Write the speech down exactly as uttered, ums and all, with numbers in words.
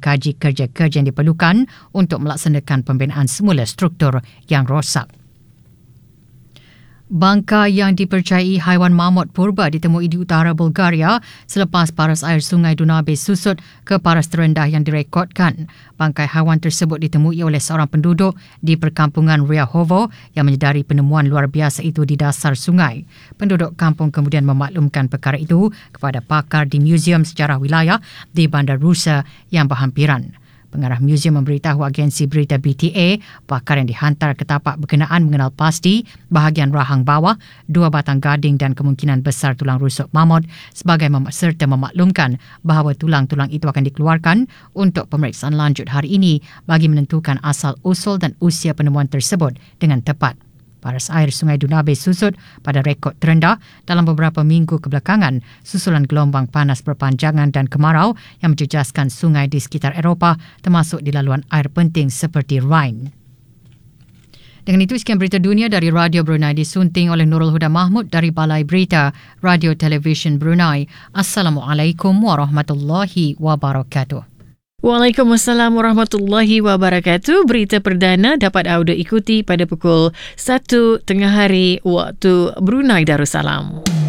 mengkaji kerja-kerja yang diperlukan untuk melaksanakan pembinaan semula struktur yang rosak. Bangkai yang dipercayai haiwan mamut purba ditemui di utara Bulgaria selepas paras air Sungai Dunabe susut ke paras terendah yang direkodkan. Bangkai haiwan tersebut ditemui oleh seorang penduduk di perkampungan Ryahovo yang menyedari penemuan luar biasa itu di dasar sungai. Penduduk kampung kemudian memaklumkan perkara itu kepada pakar di Muzium Sejarah Wilayah di Bandar Rusa yang berhampiran. Pengarah muzium memberitahu agensi berita B T A pakar yang dihantar ke tapak berkenaan mengenal pasti bahagian rahang bawah, dua batang gading dan kemungkinan besar tulang rusuk mamut sebagai mem- serta memaklumkan bahawa tulang-tulang itu akan dikeluarkan untuk pemeriksaan lanjut hari ini bagi menentukan asal usul dan usia penemuan tersebut dengan tepat. Paras air Sungai Dunabe susut pada rekod terendah dalam beberapa minggu kebelakangan susulan gelombang panas berpanjangan dan kemarau yang menjejaskan sungai di sekitar Eropah termasuk di laluan air penting seperti Rhine. Dengan itu, sekian berita dunia dari Radio Brunei disunting oleh Nurul Huda Mahmud dari Balai Berita Radio Television Brunei. Assalamualaikum warahmatullahi wabarakatuh. Waalaikumsalam warahmatullahi wabarakatuh. Berita perdana dapat anda ikuti pada pukul satu tengah hari waktu Brunei Darussalam.